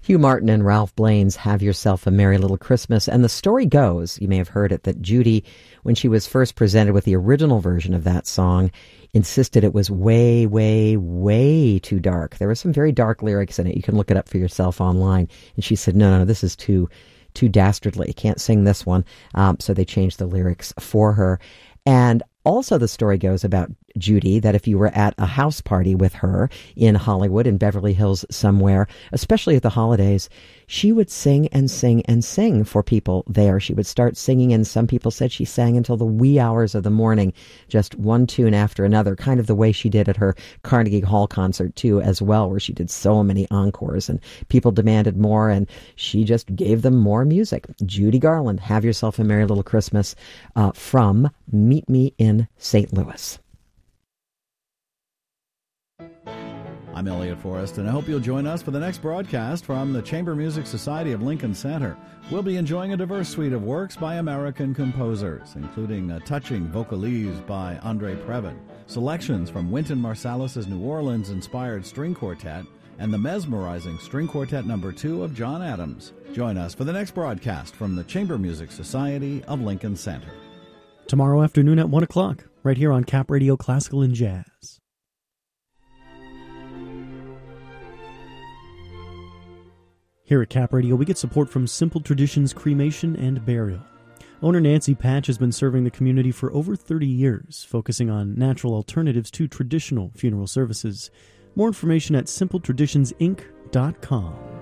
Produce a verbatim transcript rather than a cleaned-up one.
Hugh Martin and Ralph Blaine's Have Yourself a Merry Little Christmas. And the story goes, you may have heard it, that Judy, when she was first presented with the original version of that song, insisted it was way, way, way too dark. There were some very dark lyrics in it. You can look it up for yourself online. And she said, no, no, no, this is too, too dastardly. Can't sing this one. Um, so they changed the lyrics for her. And also the story goes about Judy, that if you were at a house party with her in Hollywood, in Beverly Hills somewhere, especially at the holidays, she would sing and sing and sing for people there. She would start singing, and some people said she sang until the wee hours of the morning, just one tune after another, kind of the way she did at her Carnegie Hall concert too, as well, where she did so many encores and people demanded more, and she just gave them more music. Judy Garland, Have Yourself a Merry Little Christmas, uh, from Meet Me in Saint Louis. I'm Elliot Forrest, and I hope you'll join us for the next broadcast from the Chamber Music Society of Lincoln Center. We'll be enjoying a diverse suite of works by American composers, including a touching vocalise by Andre Previn, selections from Wynton Marsalis' New Orleans-inspired string quartet, and the mesmerizing String Quartet Number Two of John Adams. Join us for the next broadcast from the Chamber Music Society of Lincoln Center. Tomorrow afternoon at one o'clock, right here on Cap Radio Classical and Jazz. Here at Cap Radio, we get support from Simple Traditions Cremation and Burial. Owner Nancy Patch has been serving the community for over thirty years, focusing on natural alternatives to traditional funeral services. More information at simple traditions inc dot com.